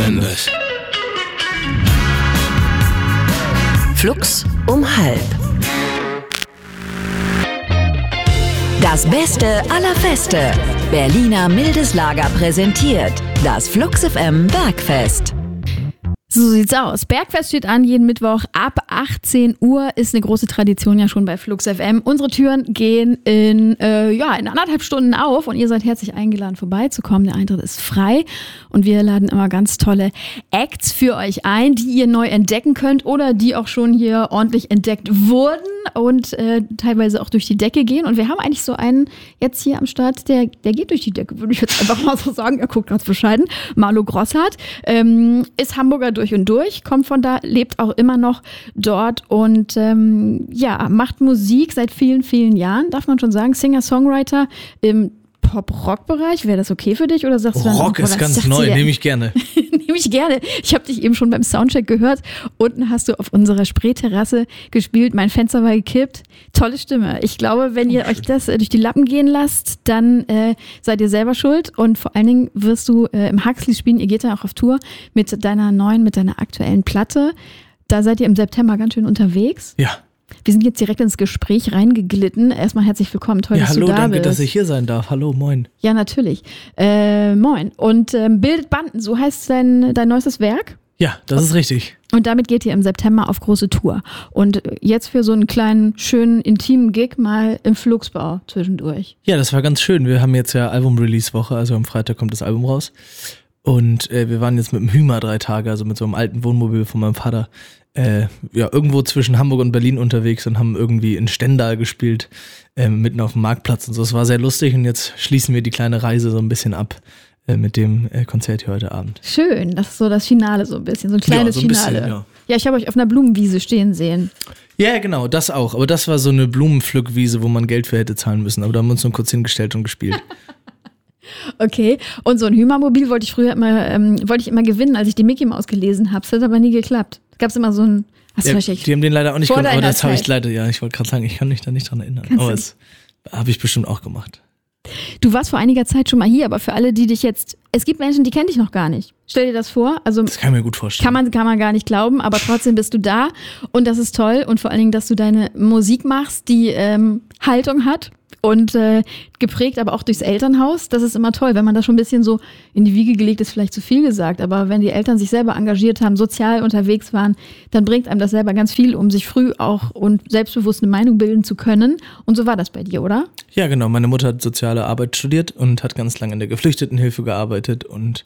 Members. Flux um halb. Das Beste aller Feste. Berliner Mildes Lager präsentiert das Flux FM Bergfest. So sieht's aus. Bergfest steht an, jeden Mittwoch ab 18 Uhr. Ist eine große Tradition ja schon bei Flux FM. Unsere Türen gehen in 1,5 Stunden auf und ihr seid herzlich eingeladen, vorbeizukommen. Der Eintritt ist frei und wir laden immer ganz tolle Acts für euch ein, die ihr neu entdecken könnt oder die auch schon hier ordentlich entdeckt wurden und teilweise auch durch die Decke gehen. Und wir haben eigentlich so einen jetzt hier am Start, der geht durch die Decke, würde ich jetzt einfach mal so sagen. Er guckt ganz bescheiden. Marlo Grossart ist Hamburger durch und durch, kommt von da, lebt auch immer noch dort und macht Musik seit vielen, vielen Jahren, darf man schon sagen. Singer-Songwriter im Pop-Rock-Bereich. Wäre das okay für dich? Oder sagst du dann, Rock ist ganz neu, nehme ich gerne. Nehme ich gerne. Ich habe dich eben schon beim Soundcheck gehört. Unten hast du auf unserer Spreeterrasse gespielt. Mein Fenster war gekippt. Tolle Stimme. Ich glaube, wenn ihr euch das durch die Lappen gehen lasst, dann seid ihr selber schuld. Und vor allen Dingen wirst du im Huxley spielen. Ihr geht dann auch auf Tour mit deiner aktuellen Platte. Da seid ihr im September ganz schön unterwegs. Ja. Wir sind jetzt direkt ins Gespräch reingeglitten. Erstmal herzlich willkommen. Toll, dass du da bist. Hallo, danke, dass ich hier sein darf. Hallo, moin. Ja, natürlich. Moin. Und Bildet Banden, so heißt dein neuestes Werk? Ja, das ist richtig. Und damit geht ihr im September auf große Tour. Und jetzt für so einen kleinen, schönen, intimen Gig mal im Flugsbau zwischendurch. Ja, das war ganz schön. Wir haben jetzt ja Album-Release-Woche, also am Freitag kommt das Album raus. Und wir waren jetzt mit dem Hümer 3 Tage, also mit so einem alten Wohnmobil von meinem Vater, irgendwo zwischen Hamburg und Berlin unterwegs und haben irgendwie in Stendal gespielt, mitten auf dem Marktplatz und so. Es war sehr lustig und jetzt schließen wir die kleine Reise so ein bisschen ab mit dem Konzert hier heute Abend. Schön, das ist so das Finale so ein bisschen, so ein kleines so ein Finale. Bisschen, ja. Ja, ich habe euch auf einer Blumenwiese stehen sehen. Ja, genau, das auch. Aber das war so eine Blumenpflückwiese, wo man Geld für hätte zahlen müssen. Aber da haben wir uns nur kurz hingestellt und gespielt. Okay, und so ein Hümer-Mobil wollte ich immer gewinnen, als ich die Mickey Maus gelesen habe. Das hat aber nie geklappt. Gab es immer so ein... Die haben den leider auch nicht gewonnen, aber das habe ich leider, ich wollte gerade sagen, ich kann mich da nicht dran erinnern. Aber das habe ich bestimmt auch gemacht. Du warst vor einiger Zeit schon mal hier, aber für alle, die dich jetzt... Es gibt Menschen, die kennen dich noch gar nicht. Stell dir das vor. Also, das kann ich mir gut vorstellen. Kann man gar nicht glauben, aber trotzdem bist du da und das ist toll. Und vor allen Dingen, dass du deine Musik machst, die Haltung hat. Und geprägt aber auch durchs Elternhaus. Das ist immer toll, wenn man das schon ein bisschen so in die Wiege gelegt ist, vielleicht zu viel gesagt. Aber wenn die Eltern sich selber engagiert haben, sozial unterwegs waren, dann bringt einem das selber ganz viel, um sich früh auch und selbstbewusst eine Meinung bilden zu können. Und so war das bei dir, oder? Ja, genau. Meine Mutter hat soziale Arbeit studiert und hat ganz lange in der Geflüchtetenhilfe gearbeitet. Und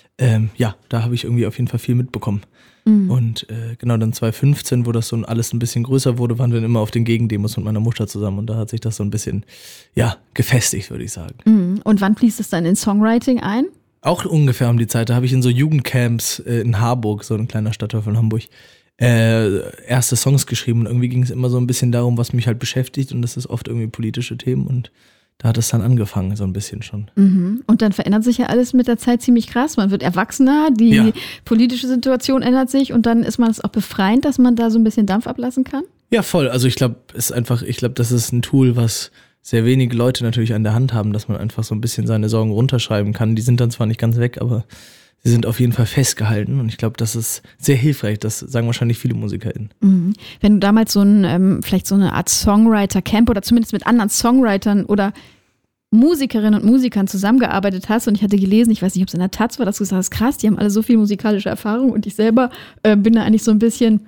da habe ich irgendwie auf jeden Fall viel mitbekommen. Mhm. Und dann 2015, wo das so alles ein bisschen größer wurde, waren wir dann immer auf den Gegendemos mit meiner Mutter zusammen und da hat sich das so ein bisschen, gefestigt, würde ich sagen. Mhm. Und wann fließt es dann in Songwriting ein? Auch ungefähr um die Zeit, da habe ich in so Jugendcamps in Harburg, so ein kleiner Stadtteil von Hamburg, erste Songs geschrieben und irgendwie ging es immer so ein bisschen darum, was mich halt beschäftigt und das ist oft irgendwie politische Themen und da hat es dann angefangen, so ein bisschen schon. Mhm. Und dann verändert sich ja alles mit der Zeit ziemlich krass. Man wird erwachsener, die politische Situation ändert sich und dann ist man es auch befreiend, dass man da so ein bisschen Dampf ablassen kann? Ja, voll. Also ich glaube, das ist ein Tool, was sehr wenige Leute natürlich an der Hand haben, dass man einfach so ein bisschen seine Sorgen runterschreiben kann. Die sind dann zwar nicht ganz weg, aber sie sind auf jeden Fall festgehalten und ich glaube, das ist sehr hilfreich. Das sagen wahrscheinlich viele MusikerInnen. Mhm. Wenn du damals vielleicht so eine Art Songwriter-Camp oder zumindest mit anderen Songwritern oder Musikerinnen und Musikern zusammengearbeitet hast und ich hatte gelesen, ich weiß nicht, ob es in der Taz war, dass du gesagt hast, krass, die haben alle so viel musikalische Erfahrung und ich selber bin da eigentlich so ein bisschen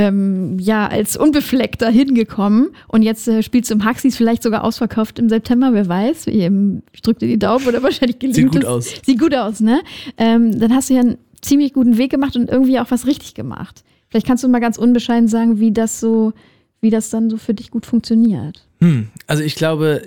als Unbefleckter hingekommen und jetzt spielst du im Huxleys vielleicht sogar ausverkauft im September, wer weiß, ich drücke dir die Daumen oder wahrscheinlich gelingt Sieht gut aus. Sieht gut aus, ne? Dann hast du ja einen ziemlich guten Weg gemacht und irgendwie auch was richtig gemacht. Vielleicht kannst du mal ganz unbescheiden sagen, wie das dann so für dich gut funktioniert. Also ich glaube,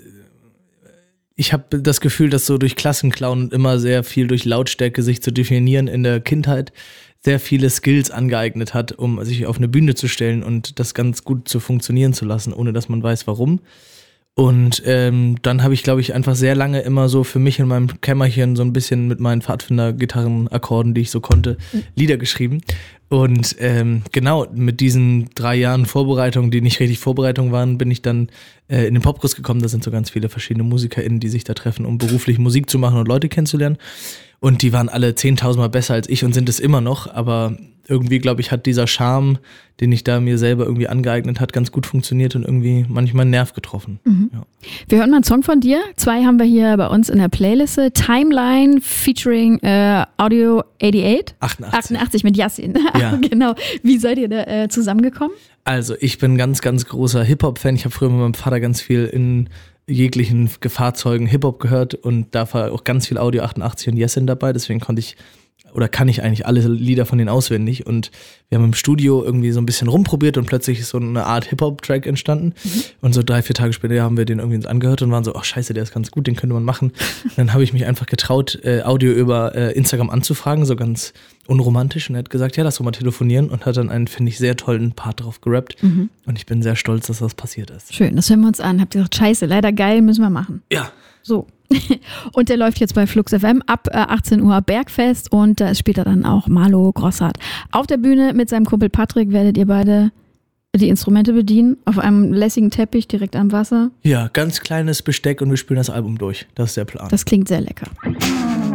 ich habe das Gefühl, dass so durch Klassenclown immer sehr viel durch Lautstärke sich zu definieren in der Kindheit sehr viele Skills angeeignet hat, um sich auf eine Bühne zu stellen und das ganz gut zu funktionieren zu lassen, ohne dass man weiß, warum. Und dann habe ich, glaube ich, einfach sehr lange immer so für mich in meinem Kämmerchen so ein bisschen mit meinen Pfadfinder-Gitarrenakkorden, die ich so konnte, Lieder geschrieben. Und genau, mit diesen 3 Jahren Vorbereitung, die nicht richtig Vorbereitung waren, bin ich dann in den Popkurs gekommen. Da sind so ganz viele verschiedene MusikerInnen, die sich da treffen, um beruflich Musik zu machen und Leute kennenzulernen. Und die waren alle 10.000 Mal besser als ich und sind es immer noch. Aber irgendwie, glaube ich, hat dieser Charme, den ich da mir selber irgendwie angeeignet hat, ganz gut funktioniert und irgendwie manchmal einen Nerv getroffen. Ja. Wir hören mal einen Song von dir. 2 haben wir hier bei uns in der Playliste. Timeline featuring Audio 88 mit Yassin. Ja. Genau. Wie seid ihr da zusammengekommen? Also ich bin ganz, ganz großer Hip-Hop-Fan. Ich habe früher mit meinem Vater ganz viel in jeglichen Fahrzeugen Hip-Hop gehört und da war auch ganz viel Audio 88 und Yassin dabei. Deswegen kann ich eigentlich alle Lieder von denen auswendig und wir haben im Studio irgendwie so ein bisschen rumprobiert und plötzlich ist so eine Art Hip-Hop-Track entstanden und so 3-4 Tage später haben wir den irgendwie angehört und waren so, ach scheiße, der ist ganz gut, den könnte man machen. Und dann habe ich mich einfach getraut, Audio über Instagram anzufragen, so ganz unromantisch und er hat gesagt, ja, lass doch mal telefonieren und hat dann einen, finde ich, sehr tollen Part drauf gerappt und ich bin sehr stolz, dass das passiert ist. Schön, das hören wir uns an. Habt ihr gesagt, scheiße, leider geil, müssen wir machen. Ja. So. Und der läuft jetzt bei Flux FM ab 18 Uhr Bergfest und da ist später dann auch Marlo Grossart. Auf der Bühne mit seinem Kumpel Patrick werdet ihr beide die Instrumente bedienen, auf einem lässigen Teppich direkt am Wasser. Ja, ganz kleines Besteck und wir spielen das Album durch. Das ist der Plan. Das klingt sehr lecker.